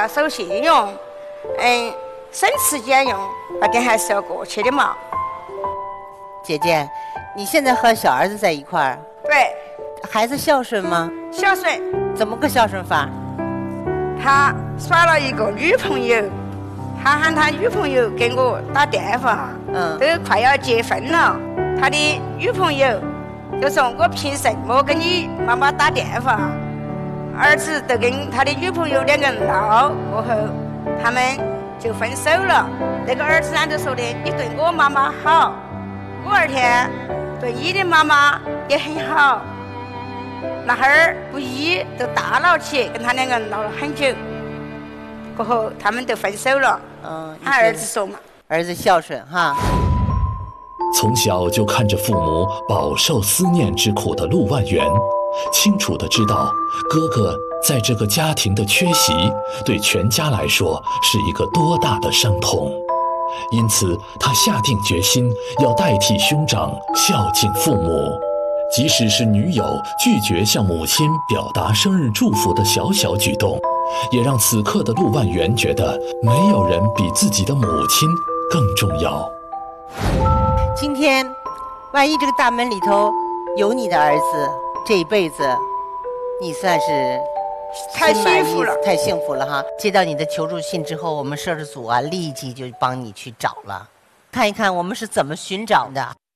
要守信用，省吃俭用，那点还是要过去的嘛。 姐姐，你现在和小儿子在一块儿？ 对。 孩子孝顺吗？ 孝顺。 怎么个孝顺法？ 他耍了一个女朋友，他喊他女朋友给我打电话，都快要结婚了。他的女朋友就说：“我凭什么跟你妈妈打电话？”儿子都跟他的女朋友两个人闹过后，他们就分手了。那个儿子呢就说的：“你对我妈妈好，我二天对你的妈妈也很好。”那会儿不一都大闹起，跟他两个人闹了很久，过后他们都分手了。他儿子说嘛， 儿子孝顺哈。 从小就看着父母饱受思念之苦的陆万元，清楚地知道哥哥在这个家庭的缺席对全家来说是一个多大的伤痛，因此他下定决心要代替兄长孝敬父母。即使是女友拒绝向母亲表达生日祝福的小小举动，也让此刻的陆万元觉得没有人比自己的母亲更重要。 今天万一这个大门里头有你的儿子，这一辈子你算是太幸福了， 太幸福了哈！接到你的求助信之后，我们摄制组啊立即就帮你去找了，看一看我们是怎么寻找的。